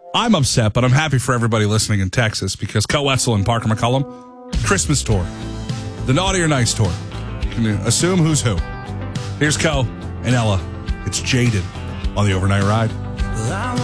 I'm upset, but I'm happy for everybody listening in Texas because Cut Wetzel and Parker McCullum, Christmas tour, the Naughty or Nice tour. You can assume who's who. Here's Co and Ella. It's Jaded on the Overnight Ride.